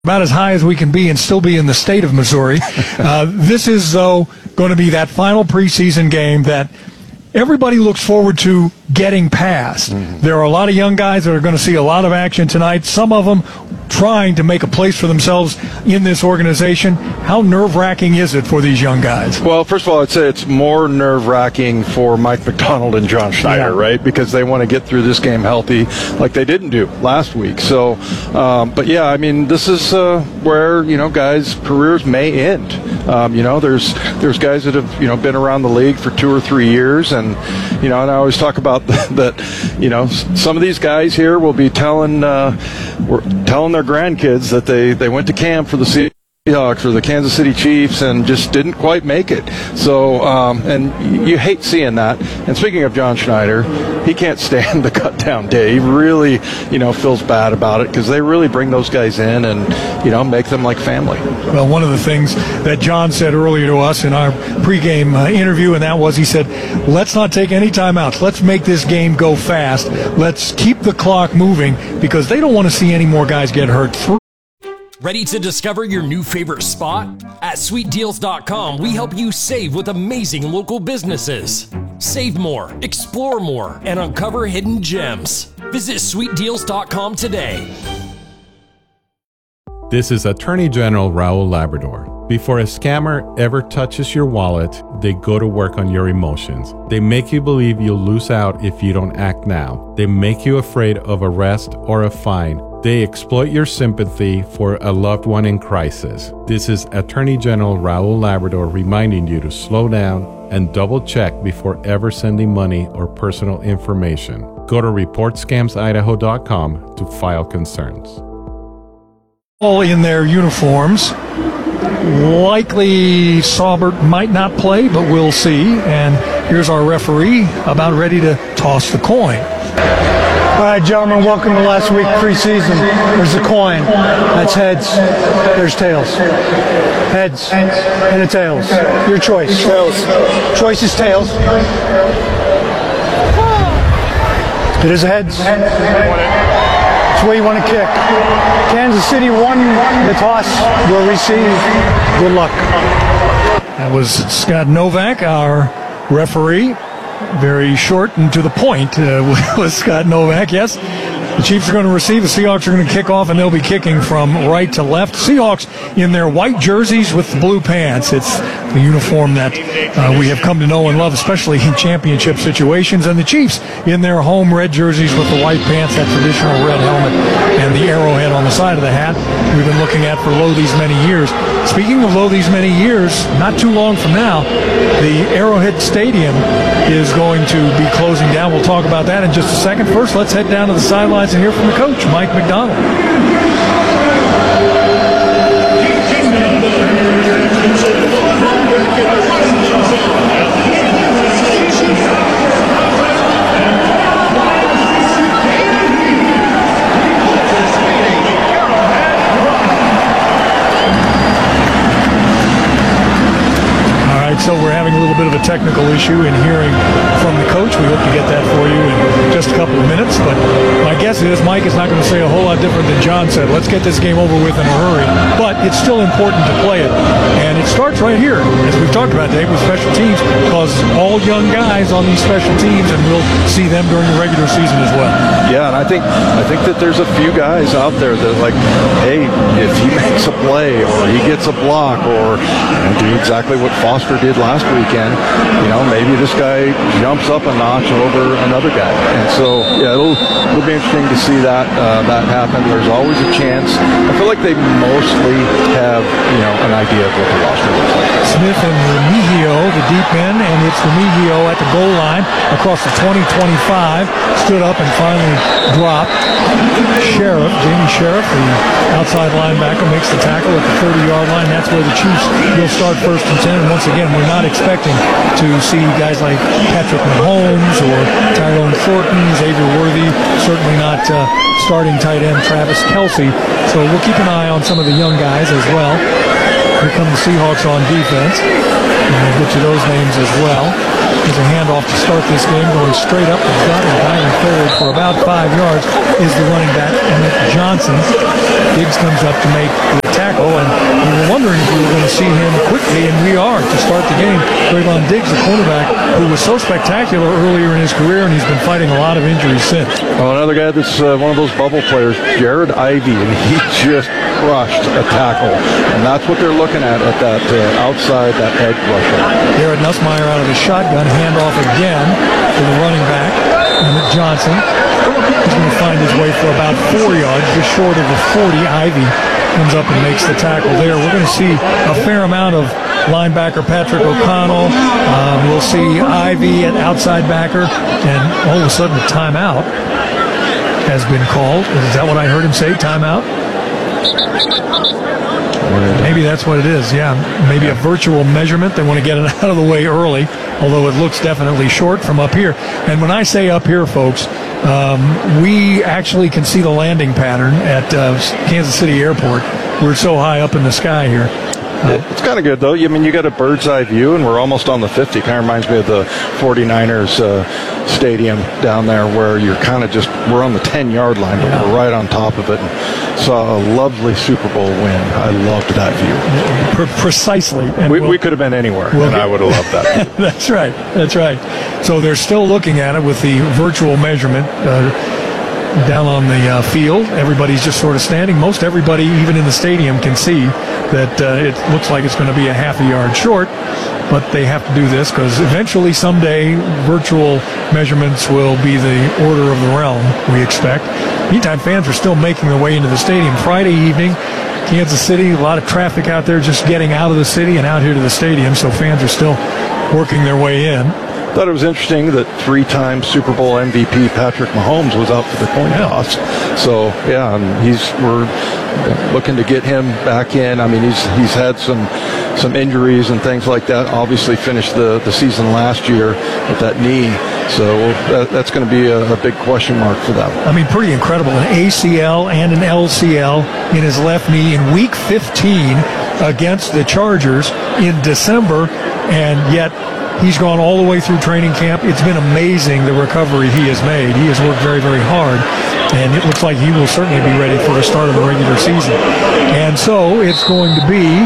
About as high as we can be and still be in the state of Missouri. This is, though, going to be that final preseason game that everybody looks forward to getting past. There are a lot of young guys that are going to see a lot of action tonight, some of them trying to make a place for themselves in this organization. How nerve-wracking is it for these young guys? Well, first of all, I'd say it's more nerve-wracking for Mike Macdonald and John Schneider, right? Because they want to get through this game healthy like they didn't do last week. So, but yeah, I mean, this is where, guys' careers may end. There's guys that have, been around the league for 2 or 3 years, and I always talk about that, some of these guys here will be telling their grandkids that they went to camp for the Seahawks or the Kansas City Chiefs and just didn't quite make it. So, and you hate seeing that. And speaking of John Schneider, he can't stand the cut down day. He really, feels bad about it because they really bring those guys in and, make them like family. Well, one of the things that John said earlier to us in our pregame interview, and that was, he said, let's not take any timeouts. Let's make this game go fast. Let's keep the clock moving because they don't want to see any more guys get hurt. Ready to discover your new favorite spot? At SweetDeals.com, we help you save with amazing local businesses. Save more, explore more, and uncover hidden gems. Visit SweetDeals.com today. This is Attorney General Raul Labrador. Before a scammer ever touches your wallet, they go to work on your emotions. They make you believe you'll lose out if you don't act now. They make you afraid of arrest or a fine. They exploit your sympathy for a loved one in crisis. This is Attorney General Raul Labrador reminding you to slow down and double check before ever sending money or personal information. Go to reportscamsidaho.com to file concerns. All in their uniforms. Likely Saubert might not play, but we'll see. And here's our referee about ready to toss the coin. All right, gentlemen, welcome to last week preseason. There's the coin. That's heads. There's tails. Heads and the tails. Your choice. Tails. Choice is tails. It is heads. That's where you want to kick. Kansas City won the toss. Will receive. Good luck. That was Scott Novak, our referee. Very short and to the point with Scott Novak. Yes, the Chiefs are going to receive. The Seahawks are going to kick off, and they'll be kicking from right to left. Seahawks in their white jerseys with the blue pants. It's the uniform that we have come to know and love, especially in championship situations. And the Chiefs in their home red jerseys with the white pants, that traditional red helmet, and the arrowhead on the side of the hat we've been looking at for these many years. Speaking of these many years, not too long from now, the Arrowhead Stadium is going to be closing down. We'll talk about that in just a second. First, let's head down to the sidelines and hear from the coach, Mike Macdonald. So we're having a little bit of a technical issue in hearing from the coach. We hope to get that for you in just a couple of minutes. But my guess is Mike is not going to say a whole lot different than John said. Let's get this game over with in a hurry. But it's still important to play it. And it starts right here, as we've talked about, Dave, with special teams, because all young guys on these special teams, and we'll see them during the regular season as well. Yeah, and I think that there's a few guys out there that hey, if he makes a play or he gets a block or do exactly what Foster did last weekend, maybe this guy jumps up a notch over another guy. And so, yeah, it'll be interesting to see that happen. There's always a chance. I feel like they mostly have, an idea of what the roster looks like. Smith and Remigio, the deep end, and it's Remigio at the goal line across the 20-25, stood up and finally dropped. Jamie Sheriff, the outside linebacker, makes the tackle at the 30-yard line. That's where the Chiefs will start 1st and 10. And once again, we're not expecting to see guys like Patrick Mahomes or Tyrone Thornton, Xavier Worthy, certainly not starting tight end Travis Kelce. So we'll keep an eye on some of the young guys as well. Here come the Seahawks on defense. And we'll get you those names as well. There's a handoff to start this game, going straight up the gut and diving forward for about 5 yards is the running back, Emmett Johnson. Diggs comes up to make the tackle, and we were wondering if we were going to see him quickly, and we are to start the game. Trayvon Diggs, the cornerback, who was so spectacular earlier in his career, and he's been fighting a lot of injuries since. Well, another guy that's one of those bubble players, Jared Ivey, and he just crushed a tackle, and that's what they're looking at that outside, that edge rusher. Garrett Nussmeier out of the shotgun, handoff again to the running back, Emmett Johnson. He's going to find his way for about 4 yards, just short of the 40. Ivey comes up and makes the tackle there. We're going to see a fair amount of linebacker Patrick O'Connell. We'll see Ivey at outside backer, and all of a sudden a timeout has been called. Is that what I heard him say, timeout? Maybe that's what it is, yeah. Maybe a virtual measurement. They want to get it out of the way early, although it looks definitely short from up here. And when I say up here, folks, we actually can see the landing pattern at Kansas City Airport. We're so high up in the sky here. It's kind of good, though. I mean, you got a bird's eye view, and we're almost on the 50. Kind of reminds me of the 49ers stadium down there, where you're kind of just, we're on the 10-yard line, but we're right on top of it. And saw a lovely Super Bowl win. I loved that view. Precisely. And we could have been anywhere, and I would have loved that view. That's right. That's right. So they're still looking at it with the virtual measurement. Down on the field, everybody's just sort of standing. Most everybody, even in the stadium, can see that it looks like it's going to be a half a yard short, but they have to do this because eventually someday virtual measurements will be the order of the realm, we expect. Meantime, fans are still making their way into the stadium. Friday evening, Kansas City, a lot of traffic out there just getting out of the city and out here to the stadium, so fans are still working their way in. Thought it was interesting that 3-time Super Bowl MVP Patrick Mahomes was out for the coin toss. So yeah, and we're looking to get him back in. I mean, he's had some injuries and things like that. Obviously, finished the season last year with that knee. So that's going to be a big question mark for them. I mean, pretty incredible. An ACL and an LCL in his left knee in Week 15 against the Chargers in December, and yet he's gone all the way through training camp. It's been amazing the recovery he has made. He has worked very, very hard, and it looks like he will certainly be ready for the start of the regular season. And so it's going to be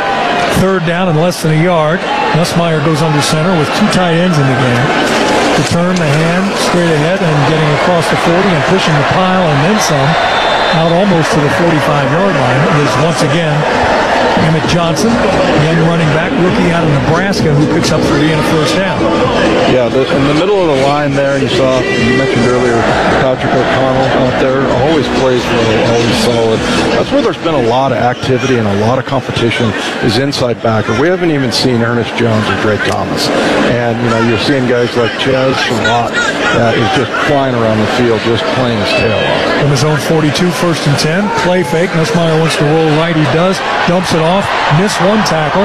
third down and less than a yard. Nussmeier goes under center with 2 tight ends in the game. To turn the hand straight ahead and getting across the 40 and pushing the pile and then some out almost to the 45-yard line is once again Emmett Johnson, young running back, rookie out of Nebraska, who picks up 3 and a first down. Yeah, in the middle of the line there, you mentioned earlier, Patrick O'Connell out there, always plays well, always solid. That's where there's been a lot of activity and a lot of competition is inside backer. We haven't even seen Ernest Jones or Drake Thomas. And, you're seeing guys like Chaz Surratt that is just flying around the field, just playing his tail off. From his own 42, first and 10, play fake. Nussmeier wants to roll right. He does. Dumps it off. Missed one tackle.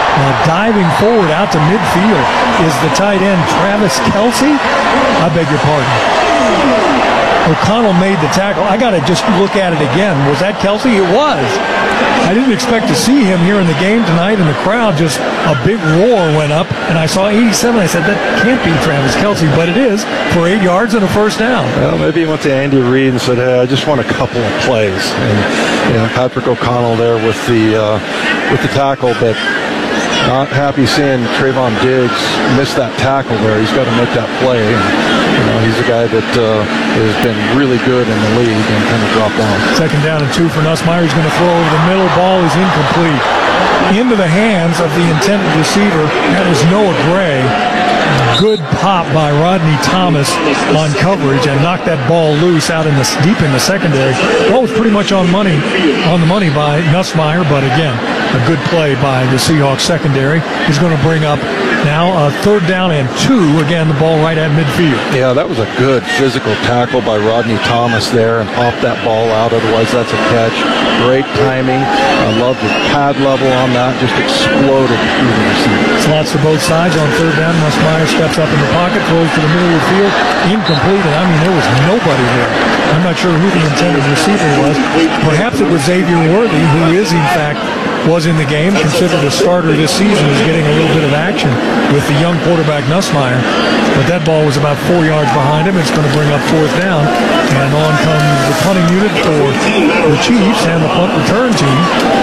Diving forward out to midfield is the tight end, Travis Kelce. I beg your pardon. O'Connell made the tackle. I got to just look at it again. Was that Kelce? It was. I didn't expect to see him here in the game tonight, and the crowd, just a big roar went up, and I saw 87. I said, that can't be Travis Kelce, but it is for 8 yards and a first down. Well, maybe he went to Andy Reid and said, hey, I just want a couple of plays. And Patrick O'Connell there with the tackle, but not happy seeing Trayvon Diggs miss that tackle there. He's got to make that play. And, he's a guy that has been really good in the league and kind of dropped off. Second down and 2 for Nussmeier. He's going to throw over the middle. Ball is incomplete. Into the hands of the intended receiver. That was Noah Gray. Good pop by Rodney Thomas on coverage and knocked that ball loose out deep in the secondary. Ball was pretty much on the money by Nussmeier, but again, a good play by the Seahawks secondary. He's going to bring up now a third down and 2. Again, the ball right at midfield. Yeah, that was a good physical tackle by Rodney Thomas there and popped that ball out. Otherwise, that's a catch. Great timing. I love the pad level on that. Just exploded through the receiver. Slots to both sides on third down. Nussmeier steps up in the pocket, throws to the middle of the field. Incomplete, and there was nobody there. I'm not sure who the intended receiver was. Perhaps it was Xavier Worthy, who is, in fact, was in the game, considered a starter this season, is getting a little bit of action with the young quarterback Nussmeier. But that ball was about 4 yards behind him. It's going to bring up fourth down. And on comes the punting unit for the Chiefs and the punt return team.